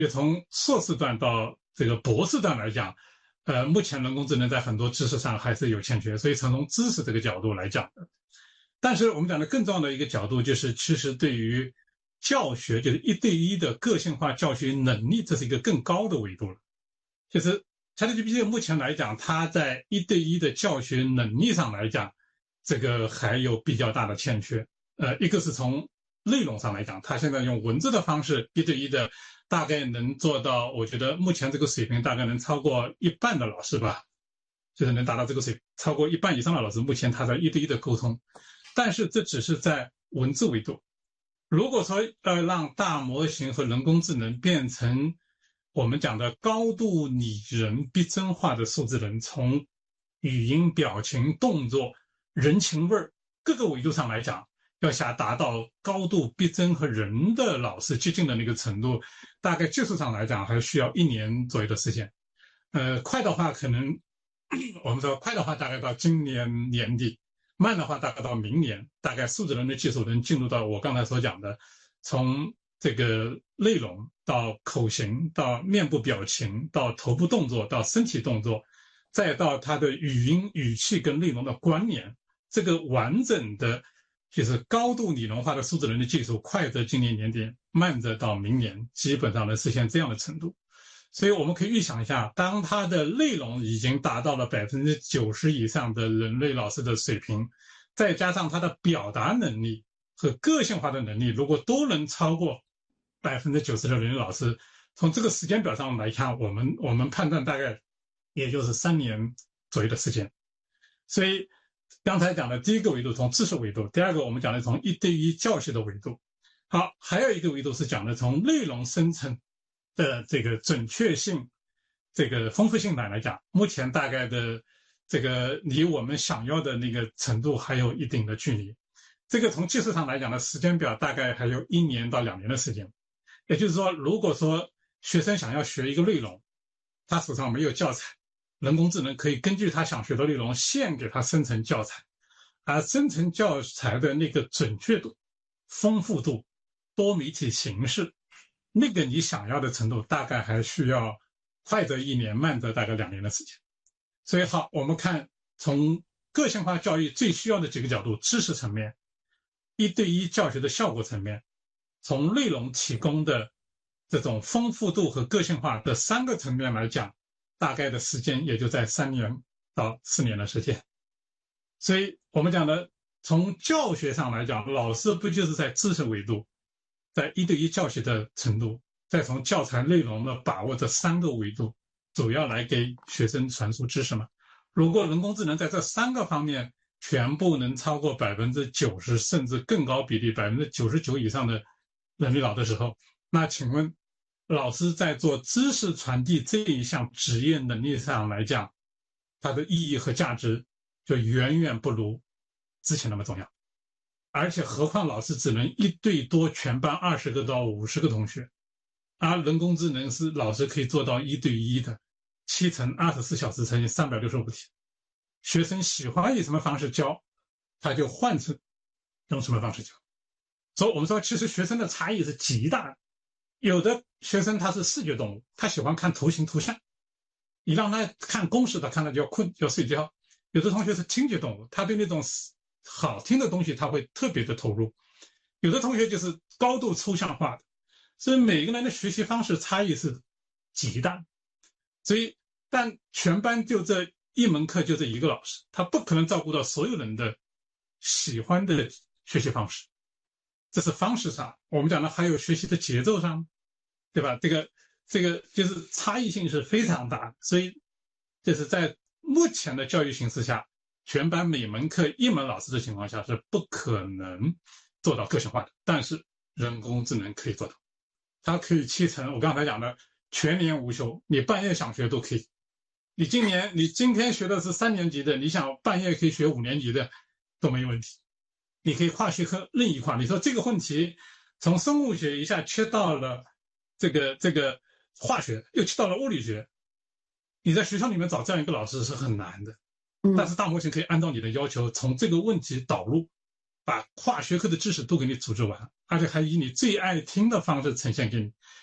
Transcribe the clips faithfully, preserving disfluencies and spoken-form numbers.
也从硕士段到这个博士段来讲，呃，目前人工智能在很多知识上还是有欠缺，所以从知识这个角度来讲的。但是我们讲的更重要的一个角度就是，其实对于教学，就是一对一的个性化教学能力，这是一个更高的维度了。就是 ChatGPT 目前来讲，它在一对一的教学能力上来讲，这个还有比较大的欠缺。呃，一个是从内容上来讲，它现在用文字的方式一对一的，大概能做到，我觉得目前这个水平大概能超过一半的老师吧，就是能达到这个水平，超过一半以上的老师，目前他在一对一的沟通。但是这只是在文字维度。如果说要让大模型和人工智能变成我们讲的高度拟人逼真化的数字人，从语音、表情、动作、人情味儿各个维度上来讲，要想达到高度逼真和人的老师接近的那个程度，大概技术上来讲还需要一年左右的时间。呃，快的话可能我们说快的话大概到今年年底，慢的话大概到明年，大概数字人的技术能进入到我刚才所讲的，从这个内容到口型，到面部表情，到头部动作，到身体动作，再到它的语音、语气跟内容的关联，这个完整的就是高度拟人化的数字人的技术，快则今年年底，慢则到明年，基本上能实现这样的程度。所以我们可以预想一下，当它的内容已经达到了百分之九十以上的人类老师的水平，再加上它的表达能力和个性化的能力，如果都能超过百分之九十的人类老师，从这个时间表上来看，我们我们判断大概也就是三年左右的时间。所以刚才讲的第一个维度从知识维度，第二个我们讲的从一对一教学的维度。好，还有一个维度是讲的从内容生成的这个准确性、这个丰富性来讲，目前大概的这个离我们想要的那个程度还有一定的距离。这个从技术上来讲的时间表大概还有一年到两年的时间。也就是说，如果说学生想要学一个内容，他手上没有教材，人工智能可以根据他想学的内容现给他生成教材，而生成教材的那个准确度、丰富度、多媒体形式，那个你想要的程度大概还需要快则一年，慢则大概两年的时间。所以好，我们看从个性化教育最需要的几个角度，知识层面、一对一教学的效果层面，从内容提供的这种丰富度和个性化的三个层面来讲，大概的时间也就在三年到四年的时间。所以我们讲的从教学上来讲，老师不就是在知识维度，在一对一教学的程度，再从教材内容的把握这三个维度，主要来给学生传输知识嘛。如果人工智能在这三个方面全部能超过百分之九十甚至更高比例百分之九十九以上的人类老的时候，那请问老师在做知识传递这一项职业能力上来讲，它的意义和价值就远远不如之前那么重要。而且何况老师只能一对多全班二十个到五十个同学，而人工智能是老师可以做到一对一的，七乘二十四小时乘以三百六十五天，学生喜欢以什么方式教，他就换成用什么方式教。所以我们说，其实学生的差异是极大的。有的学生他是视觉动物，他喜欢看图形图像，你让他看公式，他看了就要困就要睡觉。有的同学是听觉动物，他对那种好听的东西他会特别的投入。有的同学就是高度抽象化的，所以每个人的学习方式差异是极大。所以但全班就这一门课就这一个老师，他不可能照顾到所有人的喜欢的学习方式。这是方式上，我们讲的还有学习的节奏上，对吧？这个这个就是差异性是非常大的。所以就是在目前的教育形势下，全班每门课一门老师的情况下是不可能做到个性化的，但是人工智能可以做到。它可以七成，我刚才讲的全年无休，你半夜想学都可以。你今年你今天学的是三年级的，你想半夜可以学五年级的都没问题。你可以跨学科任意跨。你说这个问题从生物学一下切到了这个这个化学，又切到了物理学，你在学校里面找这样一个老师是很难的。但是大模型可以按照你的要求从这个问题导入，把跨学科的知识都给你组织完，而且还以你最爱听的方式呈现给你。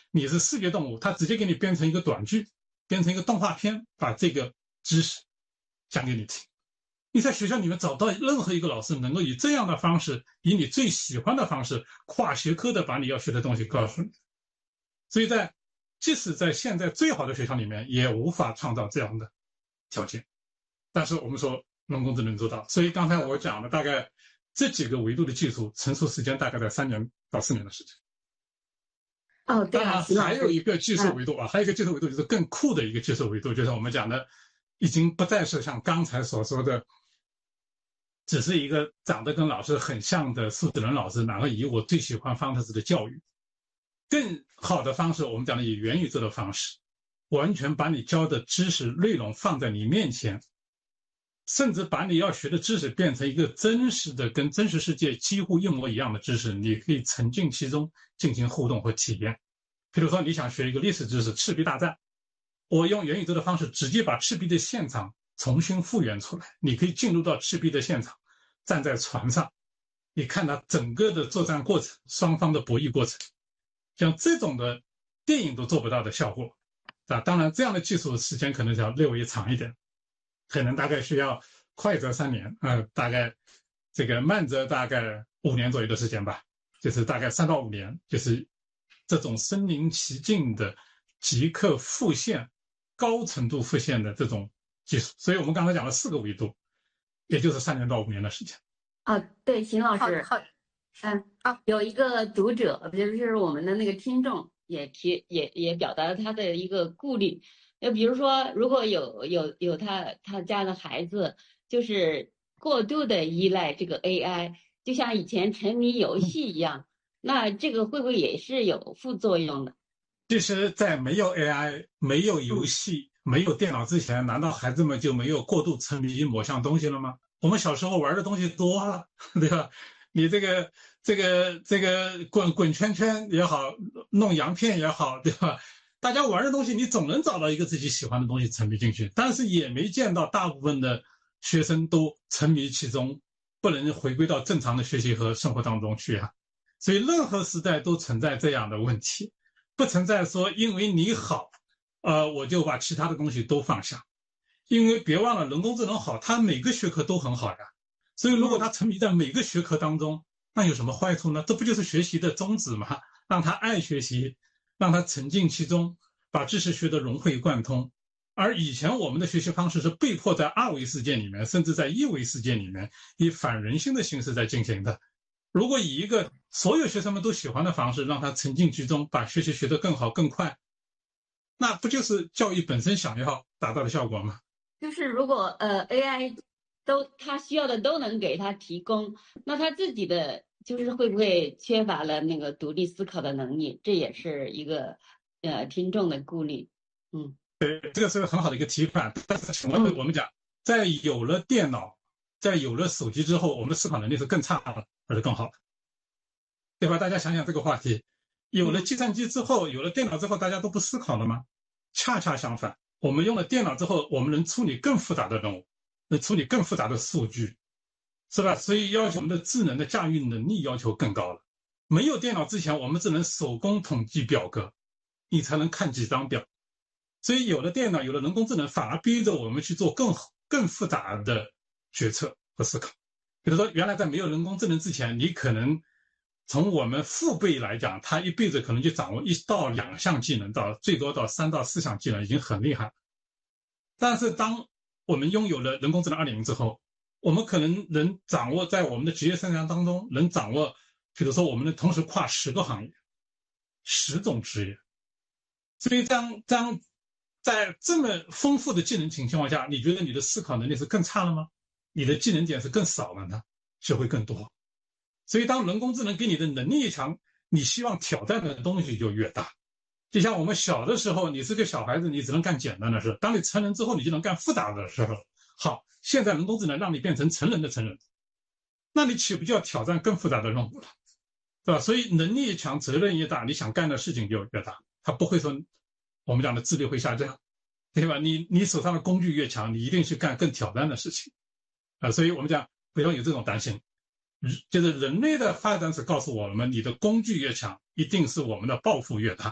你是视觉动物，它直接给你编成一个短剧，编成一个动画片，把这个知识讲给你听。你在学校里面找到任何一个老师能够以这样的方式，以你最喜欢的方式，跨学科的把你要学的东西告诉你。所以在即使在现在最好的学校里面，也无法创造这样的条件。但是我们说人工智能做到，所以刚才我讲的大概这几个维度的技术成熟时间大概在三年到四年的时间。 哦，对啊， 当然还有一个技术维度啊，还有一个技术维度就是更酷的一个技术维度，就是我们讲的，已经不再是像刚才所说的，只是一个长得跟老师很像的数字人老师，然后以我最喜欢方式的教育。更好的方式，我们讲的以元宇宙的方式，完全把你教的知识内容放在你面前，甚至把你要学的知识变成一个真实的、跟真实世界几乎一模一样的知识，你可以沉浸其中进行互动和体验。比如说，你想学一个历史知识，赤壁大战，我用元宇宙的方式直接把赤壁的现场重新复原出来，你可以进入到赤壁的现场，站在船上，你看到整个的作战过程，双方的博弈过程，像这种的电影都做不到的效果啊！当然，这样的技术时间可能要略微长一点，可能大概需要快则三年，呃，大概这个慢则大概五年左右的时间吧，就是大概三到五年，就是这种身临其境的即刻复现、高程度复现的这种技术。所以我们刚才讲了四个维度，也就是三年到五年的时间。 啊，对，邢老师， 好， 嗯啊，有一个读者，就是我们的那个听众，也提也也表达了他的一个顾虑。就比如说，如果有有有他他家的孩子，就是过度的依赖这个 A I， 就像以前沉迷游戏一样，那这个会不会也是有副作用的？ 其实，在没有 A I、没有游戏、没有电脑之前，难道孩子们就没有过度沉迷于某项东西了吗？我们小时候玩的东西多了，对吧？你这个这个这个滚滚圈圈也好，弄洋片也好，对吧？大家玩的东西，你总能找到一个自己喜欢的东西沉迷进去，但是也没见到大部分的学生都沉迷其中，不能回归到正常的学习和生活当中去啊。所以任何时代都存在这样的问题，不存在说因为你好，呃，我就把其他的东西都放下。因为别忘了，人工智能好，它每个学科都很好呀。所以如果他沉迷在每个学科当中，那有什么坏处呢？这不就是学习的宗旨吗？让他爱学习，让他沉浸其中，把知识学得融会贯通。而以前我们的学习方式是被迫在二维世界里面，甚至在一维世界里面，以反人性的形式在进行的。如果以一个所有学生们都喜欢的方式，让他沉浸其中，把学习学得更好更快，那不就是教育本身想要达到的效果吗？ 就是如果呃 A I 都他需要的都能给他提供，那他自己的就是会不会缺乏了那个独立思考的能力？这也是一个呃听众的顾虑。嗯， 对，这个是很好的一个提法。但是请问我们讲，在有了电脑，在有了手机之后，我们的思考能力是更差的还是更好的？对吧？大家想想这个话题，有了计算机之后，有了电脑之后，大家都不思考了吗？恰恰相反，我们用了电脑之后，我们能处理更复杂的任务，能处理更复杂的数据，是吧？所以要求我们的智能的驾驭能力要求更高了。没有电脑之前，我们只能手工统计表格，你才能看几张表。所以有了电脑，有了人工智能，反而逼着我们去做更更复杂的决策和思考。比如说，原来在没有人工智能之前，你可能从我们父辈来讲，他一辈子可能就掌握一到两项技能，到最多到三到四项技能，已经很厉害了。但是当我们拥有了人工智能 二点零 之后，我们可能能掌握在我们的职业生涯当中，能掌握，比如说我们能同时跨十个行业、十种职业。所以这样这样，在这么丰富的技能情况下，你觉得你的思考能力是更差了吗？你的技能点是更少了呢？学会更多。所以当人工智能给你的能力越强，你希望挑战的东西就越大。就像我们小的时候，你是个小孩子，你只能干简单的事，当你成人之后，你就能干复杂的事了。好，现在人工智能让你变成成人的成人，那你岂不就要挑战更复杂的任务了，对吧？所以能力越强，责任越大，你想干的事情就越大。他不会说我们讲的智力会下降，对吧？你你手上的工具越强，你一定去干更挑战的事情啊。所以我们讲不要有这种担心，就是人类的发展史告诉我们，你的工具越强，一定是我们的抱负越大，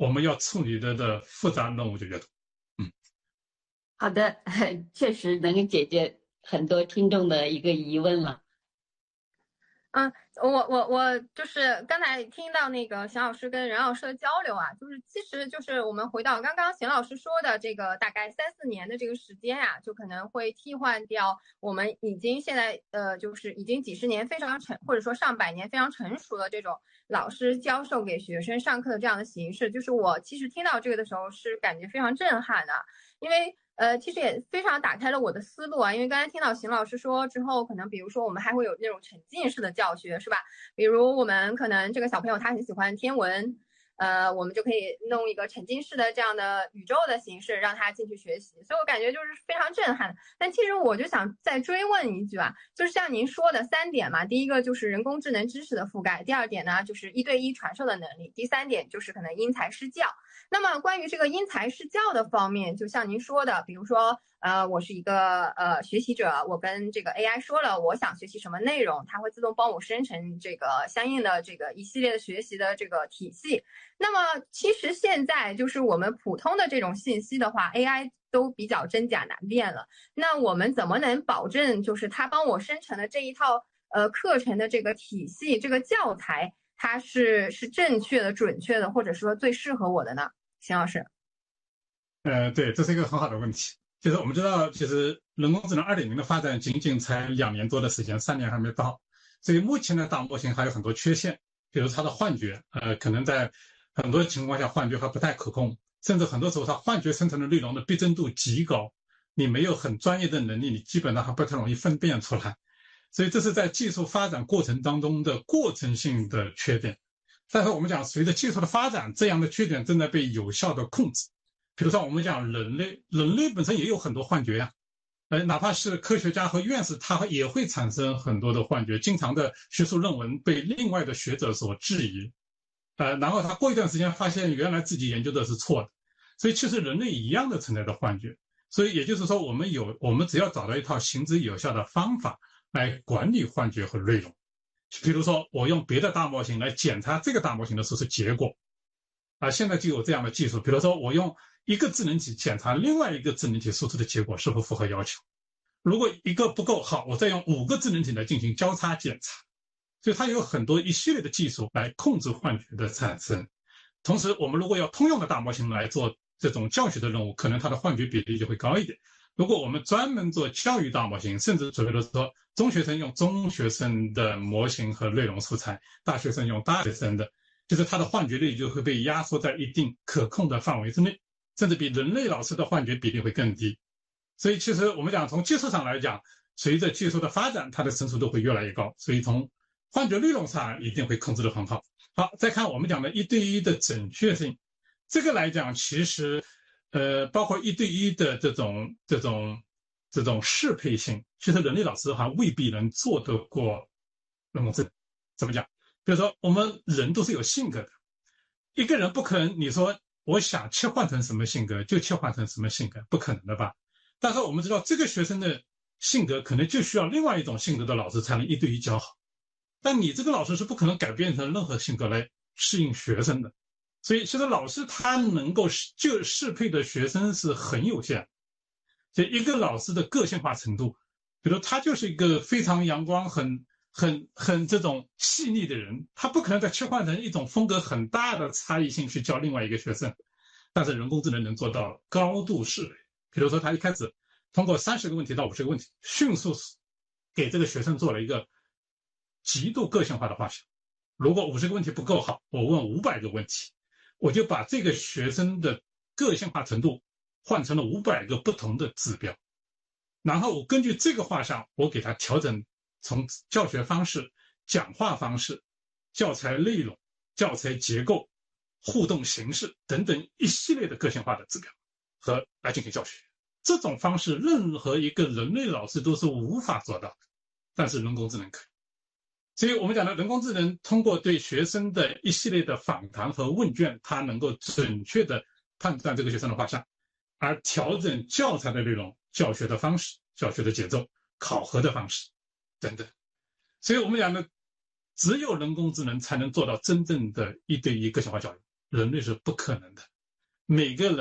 我们要处理的的复杂任务就越多。嗯， 好的，确实能解决很多听众的一个疑问了。 嗯，我我我就是刚才听到那个邢老师跟任老师的交流啊，就是其实就是我们回到刚刚邢老师说的这个大概三四年的这个时间啊，就可能会替换掉我们已经现在呃就是已经几十年非常成或者说上百年非常成熟的这种老师教授给学生上课的这样的形式。就是我其实听到这个的时候是感觉非常震撼的，因为呃，其实也非常打开了我的思路啊，因为刚才听到邢老师说之后，可能比如说我们还会有那种沉浸式的教学，是吧？比如我们可能这个小朋友他很喜欢天文，呃，我们就可以弄一个沉浸式的这样的宇宙的形式让他进去学习，所以我感觉就是非常震撼。但其实我就想再追问一句啊，就是像您说的三点嘛，第一个就是人工智能知识的覆盖，第二点呢就是一对一传授的能力，第三点就是可能因材施教。那么关于这个因材施教的方面，就像您说的，比如说，呃，我是一个呃学习者，我跟这个 A I 说了我想学习什么内容，它会自动帮我生成这个相应的这个一系列的学习的这个体系。那么其实现在就是我们普通的这种信息的话 ，A I 都比较真假难辨了。那我们怎么能保证就是它帮我生成的这一套呃课程的这个体系，这个教材它是是正确的、准确的，或者说最适合我的呢？邢老师， 呃，对，这是一个很好的问题。就是我们知道，其实人工智能 二点零 的发展仅仅才两年多的时间，三年还没到，所以目前的大模型还有很多缺陷，比如它的幻觉，呃，可能在很多情况下幻觉还不太可控，甚至很多时候它幻觉生成的内容的逼真度极高，你没有很专业的能力，你基本上还不太容易分辨出来。所以这是在技术发展过程当中的过程性的缺点。但是我们讲，随着技术的发展，这样的缺点正在被有效的控制。比如说，我们讲人类，人类本身也有很多幻觉呀、啊，呃，哪怕是科学家和院士，他也会产生很多的幻觉，经常的学术论文被另外的学者所质疑，呃，然后他过一段时间发现原来自己研究的是错的，所以其实人类一样的存在着幻觉。所以也就是说，我们有，我们只要找到一套行之有效的方法来管理幻觉和内容。比如说，我用别的大模型来检查这个大模型的输出结果，啊，现在就有这样的技术。比如说，我用一个智能体检查另外一个智能体输出的结果是否符合要求。如果一个不够好，我再用五个智能体来进行交叉检查。所以它有很多一系列的技术来控制幻觉的产生。同时，我们如果要通用的大模型来做这种教学的任务，可能它的幻觉比例就会高一点。如果我们专门做教育大模型，甚至所谓的说中学生用中学生的模型和内容素材，大学生用大学生的，就是它的幻觉率就会被压缩在一定可控的范围之内，甚至比人类老师的幻觉比例会更低。所以其实我们讲从技术上来讲，随着技术的发展，它的成熟度会越来越高，所以从幻觉内容上一定会控制得很好。好，再看我们讲的一对一的准确性，这个来讲其实呃，包括一对一的这种这种这种适配性，其实人类老师还未必能做得过人工智能。怎么讲？比如说，我们人都是有性格的，一个人不可能你说我想切换成什么性格就切换成什么性格，不可能的吧？但是我们知道，这个学生的性格可能就需要另外一种性格的老师才能一对一教好，但你这个老师是不可能改变成任何性格来适应学生的。所以其实老师他能够就适配的学生是很有限，所以一个老师的个性化程度，比如他就是一个非常阳光很很很这种细腻的人，他不可能再切换成一种风格很大的差异性去教另外一个学生。但是人工智能能做到高度适配，比如说他一开始通过三十个问题到五十个问题，迅速给这个学生做了一个极度个性化的画像。如果五十个问题不够好，我问五百个问题，我就把这个学生的个性化程度换成了五百个不同的指标，然后我根据这个画像，我给他调整从教学方式、讲话方式、教材内容、教材结构、互动形式等等一系列的个性化的指标和来进行教学。这种方式任何一个人类老师都是无法做到的，但是人工智能可以。所以我们讲的人工智能通过对学生的一系列的访谈和问卷，它能够准确的判断这个学生的画像，而调整教材的内容、教学的方式、教学的节奏、考核的方式等等。所以我们讲的只有人工智能才能做到真正的一对一个性化教育。 人类是不可能的。每个人